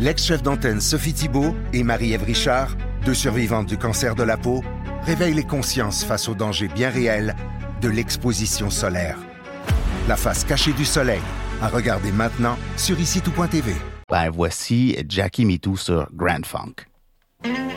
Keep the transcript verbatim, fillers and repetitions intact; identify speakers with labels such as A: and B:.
A: L'ex-chef d'antenne Sophie Thibault et Marie-Ève Richard, deux survivantes du cancer de la peau, réveillent les consciences face aux dangers bien réels de l'exposition solaire. La face cachée du soleil, à regarder maintenant sur ici tout point t v.
B: Ben voici Jackie MeToo sur Grand Funk.